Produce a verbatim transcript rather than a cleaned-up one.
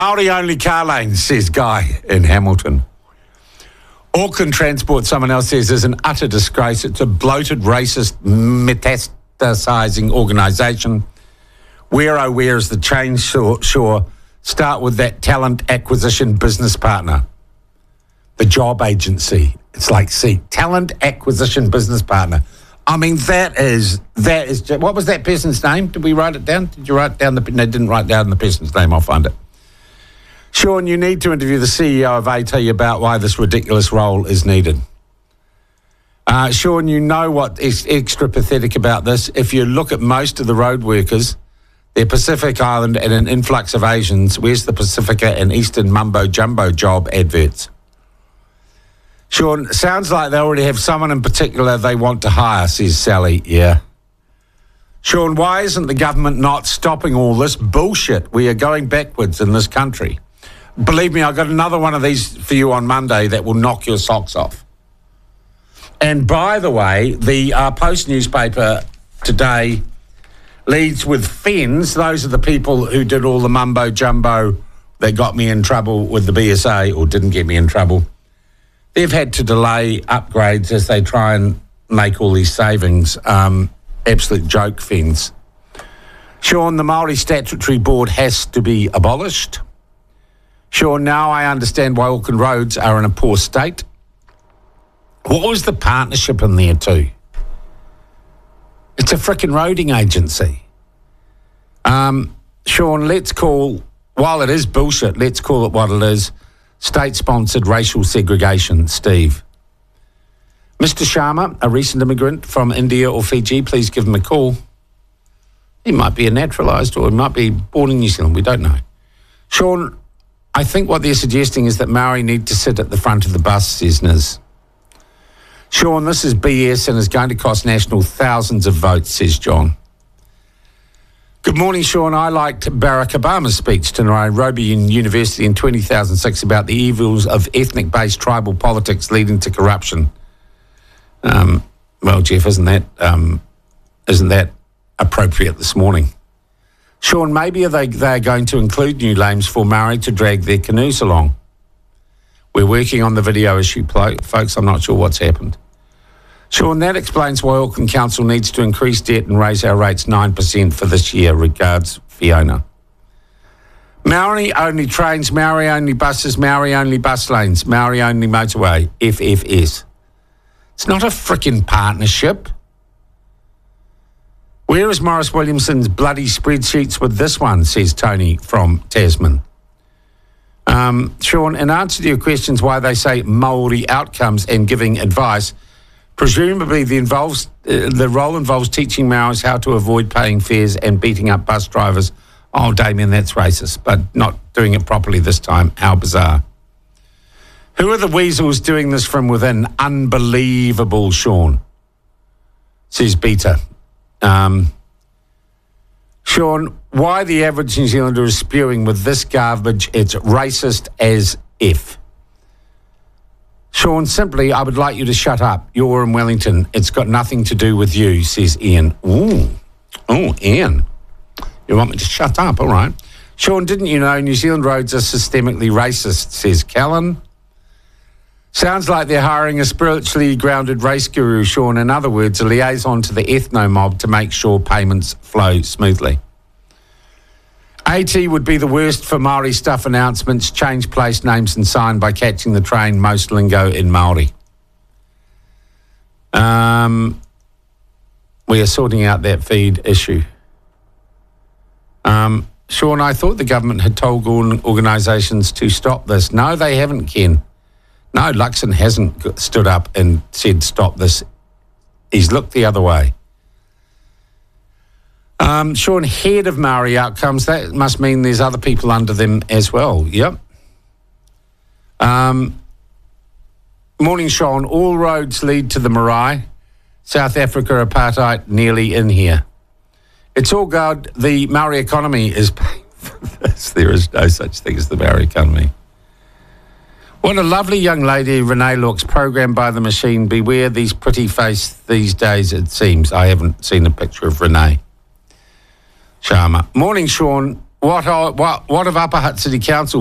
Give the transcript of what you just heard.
Māori-only car lanes, says Guy in Hamilton. Auckland Transport, someone else says, is an utter disgrace. It's a bloated, racist, metastasising organisation. Where, oh, where is the change? Sure, sure. Start with that talent acquisition business partner. The job agency. It's like, see, talent acquisition business partner. I mean, that is, that is, what was that person's name? Did we write it down? Did you write down the, no, didn't write down the person's name. I'll find it. Sean, you need to interview the C E O of A T about why this ridiculous role is needed. Uh, Sean, you know what is extra pathetic about this? If you look at most of the road workers, they're Pacific Island and an influx of Asians. Where's the Pacifica and Eastern Mumbo Jumbo job adverts? Sean, sounds like they already have someone in particular they want to hire, says Sally. Yeah. Sean, why isn't the government not stopping all this bullshit? We are going backwards in this country. Believe me, I've got another one of these for you on Monday that will knock your socks off. And by the way, the uh, Post newspaper today leads with Fens. Those are the people who did all the mumbo jumbo that got me in trouble with the B S A, or didn't get me in trouble. They've had to delay upgrades as they try and make all these savings. Um, absolute joke, Fens. Sean, the Māori Statutory Board has to be abolished. Sure, now I understand why Auckland roads are in a poor state. What was the partnership in there too? It's a frickin' roading agency. Um, Sean, let's call, while it is bullshit, let's call it what it is, state-sponsored racial segregation, Steve. Mister Sharma, a recent immigrant from India or Fiji, please give him a call. He might be a naturalised or he might be born in New Zealand, we don't know. Sean, I think what they're suggesting is that Maori need to sit at the front of the bus, says Niz. Sean, this is B S and is going to cost National thousands of votes, says John. Good morning, Sean. I liked Barack Obama's speech to Nairobi University in two thousand six about the evils of ethnic-based tribal politics leading to corruption. Um, well, Jeff, isn't that um, isn't that appropriate this morning? Sean, maybe they they're going to include new names for Maori to drag their canoes along. We're working on the video issue, folks. I'm not sure what's happened. Sean, that explains why Auckland Council needs to increase debt and raise our rates nine percent for this year. Regards, Fiona. Maori-only trains, Maori-only buses, Maori-only bus lanes, Maori-only motorway, F F S. It's not a frickin' partnership. Where is Morris Williamson's bloody spreadsheets with this one, says Tony from Tasman. Um, Sean, in answer to your questions why they say Māori outcomes and giving advice, presumably the, involves, uh, the role involves teaching Maoris how to avoid paying fares and beating up bus drivers. Oh, Damien, that's racist, but not doing it properly this time. How bizarre. Who are the weasels doing this from within? Unbelievable, Sean, says Beta. Um, Sean, why the average New Zealander is spewing with this garbage, it's racist as F. Sean, simply, I would like you to shut up. You're in Wellington. It's got nothing to do with you, says Ian. Ooh. Oh, Ian. You want me to shut up? All right. Sean, didn't you know New Zealand roads are systemically racist, says Callan. Sounds like they're hiring a spiritually grounded race guru, Sean. In other words, a liaison to the ethno-mob to make sure payments flow smoothly. AT would be the worst for Māori stuff announcements, change place names and sign by catching the train, most lingo in Māori. Um, we are sorting out that feed issue. Um, Sean, I thought the government had told organisations to stop this. No, they haven't, Ken. No, Luxon hasn't stood up and said stop this. He's looked the other way. Um, Sean, head of Maori outcomes, that must mean there's other people under them as well. Yep. Um, morning, Sean. All roads lead to the Marae. South Africa apartheid nearly in here. It's all good. The Maori economy is paying for this. There is no such thing as the Maori economy. What a lovely young lady Renee looks, programmed by the machine. Beware these pretty face these days, it seems. I haven't seen a picture of Renee. Sharma. Morning, Sean. what, I, what, what of Upper Hutt City Council